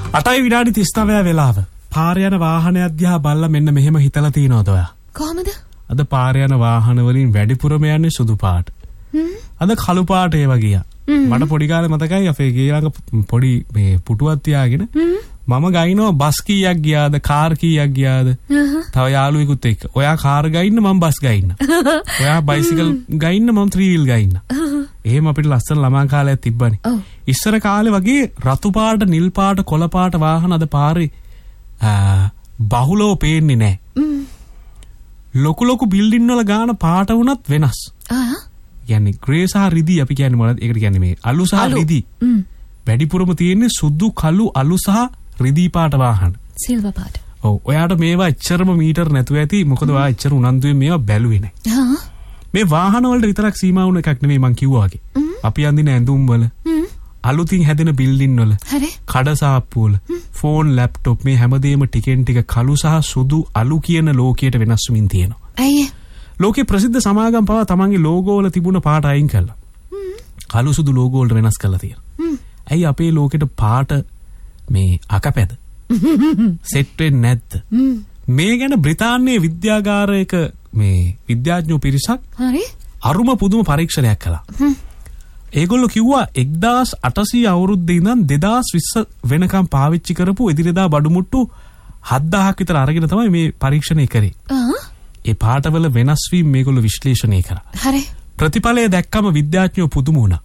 8 විනාඩි 39 වෙලාව. පාර යන වාහනයක් දිහා බලලා මෙන්න මෙහෙම හිතලා තියනවද ඔයා? කොහමද? අද පාර යන වාහන වලින් වැඩිපුරම යන්නේ සුදු පාට. අද කළු පාට ඒවා ගියා. මට පොඩි කාලේ මතකයි අපේ ගේ ළඟ පොඩි මේ පුටුවක් තියාගෙන මම ගයිනවා බස් කීයක් ගියාද කාර් කීයක් ගියාද තව යාළුවෙකුත් එක්ක. ඔයා කාර් ගයින්න මම බස් ගයින්න. ඔයා බයිසිකල් ගයින්න මම 3 wheel ගයින්න. එහෙම අපිට ලස්සන ළමා කාලයක් තිබ්බනේ. ඉස්සර කාලේ වගේ රතු පාට නිල් පාට කොළ පාට වාහන අද පාරේ බහුලව පේන්නේ නැහැ. ලොකු ලොකු බිල්ඩින් වල ගාන පාට වුණත් වෙනස්. කියන්නේ ග්‍රේ සහ රිදී අපි කියන්නේ මොනවද? ඒකට කියන්නේ මේ අලු සහ රිදී. වැඩිපුරම තියෙන්නේ සුදු කළු අලු සහ රිදී පාට වාහන. සිල්වර් පාට. ඔව්. ඔයාට මේවා එච්චරම මීටර් නැතුව ඇති. මොකද ඔයා එච්චර උනන්දුවෙන් මේවා බැලුවේ නැහැ. මේ වාහන වලට විතරක් සීමා වුණ එකක් නෙමෙයි මං කිව්වා වගේ. අපි අඳින ඇඳුම් වල අලුතින් හැදෙන බිල්ඩින් වල කඩසාප්පු වල ෆෝන් ලැප්ටොප් මේ හැමදේම ටිකෙන් ටික කළු සහ සුදු අලු කියන ලෝකයට වෙනස් වෙමින් තියෙනවා. අයියේ ලෝකේ ප්‍රසිද්ධ සමාගම් පවා තමන්ගේ ලෝගෝ වල තිබුණ පාට අයින් කළා. කළු සුදු ලෝගෝ වලට වෙනස් කරලා තියෙනවා. ඇයි අපේ ලෝකෙට පාට මේ අකපැද සෙට් වෙන්නේ නැද්ද? මේ ගැන බ්‍රිතාන්‍යයේ විද්‍යාගාරයක මේ විද්‍යාඥයෝ පිරිසක් අරුම පුදුම පරීක්ෂණයක් කළා. ඒගොල්ලෝ කිව්වා 1800 අවුරුද්දේ ඉඳන් 2020 වෙනකම් පාවිච්චි කරපු එදිනෙදා බඩුමුට්ටු 7000ක් විතර අරගෙන තමයි මේ පරීක්ෂණය කරේ. ඒ පාටවල වෙනස් වීම මේගොල්ලෝ විශ්ලේෂණය කරා. හරි. ප්‍රතිඵලය දැක්කම විද්‍යාඥයෝ පුදුම වුණා.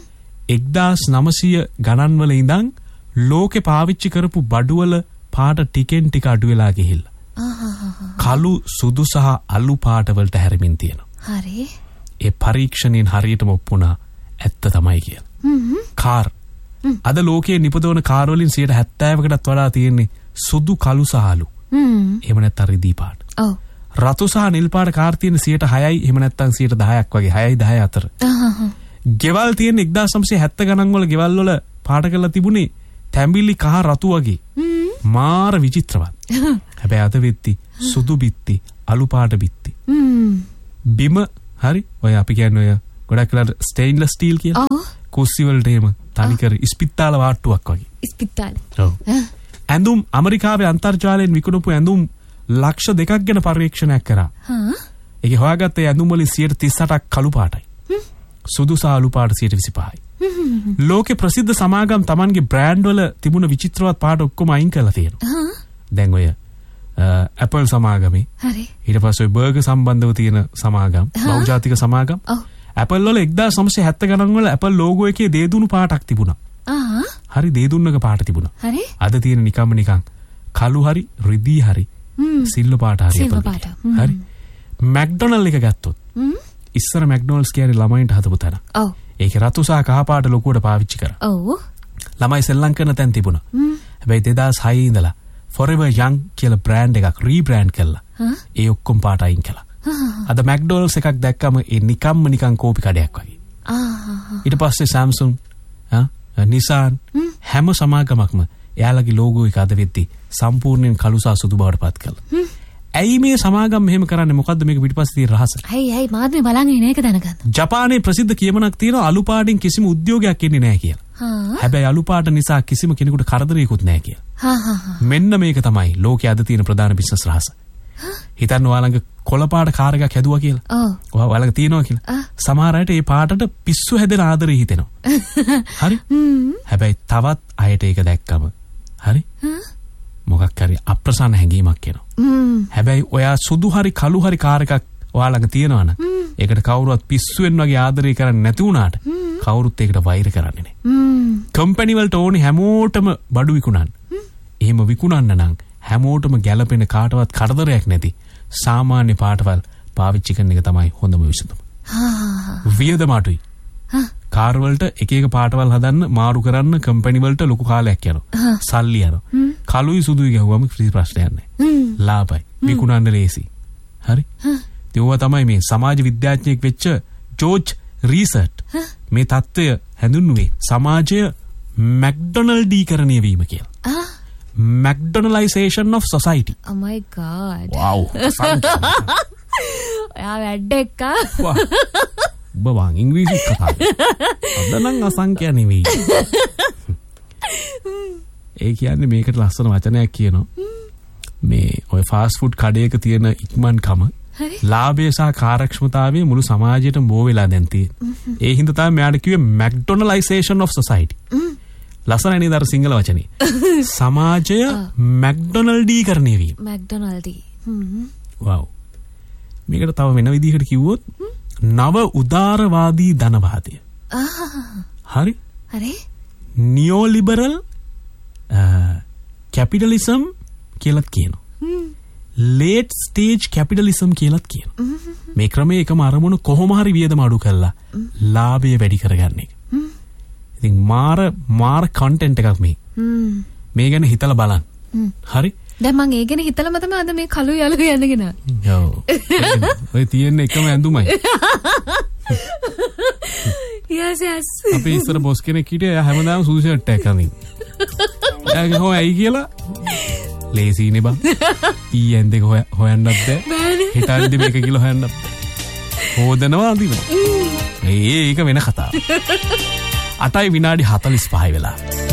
1900 ගණන් වල ඉඳන් ලෝකේ පාවිච්චි කරපු බඩුවල පාට ටිකෙන් ටික අඩු වෙලා ගිහිල්ලා. කළු සුදු සහ අලු පාට වලට හැරෙමින් තියෙනවා. හරි. ඒ පරීක්ෂණයෙන් හරියටම ඔප්පුණා ඇත්ත තමයි කියලා. කාර්. අද ලෝකයේ නිපදවන කාර් වලින් 70%කටත් වඩා තියෙන්නේ සුදු කළු සහ අලු. එහෙම නැත්නම් රිදී පාට. ඔව්. රතු සහ නිල් පාට කාර් තියෙන 6%යි එහෙම නැත්නම් 10%ක් වගේ 6යි 10 අතර. ගෙවල් තියෙන 1970 ගණන් වල ගෙවල් වල පාට කරලා තිබුණේ තැඹිලි කහ රතු වගේ. මාර විචිත්‍රවත්. හැබැයි අද වෙද්දි සුදු බිත්ති අලු පාට බිත්ති. බිම හරි ඔය අපි කියන්නේ ඔය ගොඩක් වෙලාට ස්ටේන්ලස් ස්ටීල් කියලා. කුස්සි වලට එහෙම තනිකර ඉස්පිත්තාල වාට්ටුවක් වගේ. ඉස්පිත්තාල. ඔව්. ඇඳුම් ඇමරිකාවේ අන්තර්ජාලයෙන් විකුණපු ඇඳුම් ලක්ෂ 2ක් ගැන පරීක්ෂණයක් කරා. ඒකේ හොයාගත්ත ඇඳුම් වලින් 38%ක් කළු පාටයි. සුදු සහ අලු පාට 25%යි. ලෝකේ ප්‍රසිද්ධ සමාගම් Tamanගේ බ්‍රෑන්ඩ් වල තිබුණ විචිත්‍රවත් පාට ඔක්කොම අයින් කරලා තියෙනවා. දැන් ඔය Apple සමාගමේ හරි ඊට පස්සේ බර්ගර් සම්බන්ධව තියෙන සමාගම් බහුජාතික සමාගම් Apple වල 1970 ගණන් වල Apple ලෝගෝ එකේ දේදුණු පාටක් තිබුණා. හරි දේදුන්නක පාට තිබුණා. හරි අද තියෙන නිකන් කළු හරි රිදී හරි සිල්වර් පාට හරි හරි මැක්ඩොනල්ඩ් එක ගත්තොත් ඉස්සර මැක්ඩොනල්ඩ්ස් කියන්නේ ළමයින්ට හදපු තැන. ඔව්. ඒකේ රතු සහ කහ පාට ලොකුවට පාවිච්චි කරා. ඔව්. ළමයි සෙල්ලම් කරන තැන් තිබුණා. හැබැයි 2006 ඉඳලා Forever Young කියලා බ්‍රෑන්ඩ් එකක් රීබ්‍රෑන්ඩ් කළා. ඒ ඔක්කොම පාට අයින් කළා. අද මැක්ඩොනල්ඩ්ස් එකක් දැක්කම ඒ නිකන් කෝපි කඩයක් වගේ. ඊට පස්සේ Samsung Nissan හැම සමාගමක්ම එයාලගේ ලෝගෝ එක අද වෙද්දි සම්පූර්ණයෙන් කළු සහ සුදු බවට පත් කළා. ඇයි මේ සමාගම් මෙහෙම කරන්නේ? මොකද්ද මේක පිටිපස්සේ තියෙන රහස? ඇයි මාත් මේ බලන් ඉන්නේ ඒක දැනගන්න. ජපානයේ ප්‍රසිද්ධ කියමනක් තියෙනවා අලු පාටින් කිසිම උද්‍යෝගයක් එන්නේ නැහැ කියලා. හැබැයි අලු පාට නිසා කිසිම කෙනෙකුට කරදරයක්වත් නැහැ කියලා. මෙන්න මේක තමයි ලෝකයේ අද තියෙන ප්‍රධාන බිස්නස් රහස. හිතන්න ඔයාලඟ කොළ පාට කාර් එකක් හැදුවා කියලා. ඔව්. ඔයාලඟ තියෙනවා කියලා. සමහර අයට ඒ පාටට පිස්සු හැදෙන ආදරේ හිතෙනවා. හරි? හැබැයි තවත් අයට ඒක දැක්කම හරි? මොකක් හරි අප්‍රසන්න හැඟීමක් එනවා. හැබැයි ඔයා සුදු හරි කළු හරි කාර් එකක් ඔයාලඟ තියෙනවනම් ඒකට කවුරුවත් පිස්සුවෙන් වගේ ආදරය කරන්නේ නැති වුණාට කවුරුත් ඒකට වෛර කරන්නේ නැහැ. කම්පැනි වලට ඕනේ හැමෝටම බඩු විකුණන්න. එහෙම විකුණන්න නම් හැමෝටම ගැළපෙන කාටවත් කරදරයක් නැති සාමාන්‍ය පාටවල් පාවිච්චි කරන එක තමයි හොඳම විසඳුම. වියදම අඩුයි. කාර් වලට එක එක පාටවල් හදන්න මාරු කරන්න කම්පැනි වලට ලොකු කාලයක් යනවා. සල්ලි යනවා. කළුයි සුදුයි ගහුවම කිසි ප්‍රශ්නයක් නැහැ. ලාභයි. විකුණන්න ලේසි. හරි? ඒවා තමයි මේ සමාජ විද්‍යාඥයෙක් වෙච්ච ජෝර්ජ් රීසර්ට් මේ தত্ত্বය හැඳින්වුවේ සමාජය මැක්ඩොනල්ඩීකරණය වීම කියලා. McDonaldization of society. Oh my god. Wow. ඔයා වැඩෙක්කා. ඔබ වාන් ඉංග්‍රීසි කතා. අද නම් අසංඛ්‍ය නෙවෙයි. ඒ කියන්නේ මේකට ලස්සන වචනයක් කියනවා. මේ ඔය ෆාස්ට් ෆුඩ් කඩේක තියෙන ඉක්මන්කම ලාභය සහ කාර්යක්ෂමතාවය මුළු සමාජයටම බෝ වෙලා දැන් තියෙන්නේ. ඒ හින්දා තමයි මෙයාට කිව්වේ McDonaldization of society. ලස්සනයි නේද අර සිංහල වචනේ. සමාජය මැක්ඩොනල්ඩීකරණය වීම. මැක්ඩොනල්ඩී. වව්. මේකට තව වෙන විදිහකට කිව්වොත් නව උදාරවාදී ධනවාදය. හරි? හරි. නියෝලිබරල් කැපිටලිසම් කියලාත් කියනවා. ලේට් ස්ටේජ් කැපිටලිසම් කියලාත් කියනවා. මේ ක්‍රමයේ එකම අරමුණ කොහොම හරි වියදම අඩු කරලා ලාභය වැඩි කරගන්න එක. ඉතින් මාර කන්ටෙන්ට් එකක් මේ. මේ ගැන හිතලා බලන්න. හරි? දැන් මම ඒ ගැන හිතලම තමයි අද මේ කළු යලු යන්නගෙන. ඔව්. ඔය තියෙන එකම ඇඳුමයි. yes. අපි ඉස්සර බොස් කෙනෙක් හිටියා. එයා හැමදාම සුදු ෂර්ට් එකක් අඳින්න. එයාගේ හොය ඇයි කියලා ලේසිනේ බං. ඊයෙන් දෙක හොයන්නත් බෑ. හිතන්නේ මේක කිලෝ හොයන්නත් බෑ. හොදනවා අඳිනවා. ඒක වෙන කතාවක්. 8:45 වෙලා.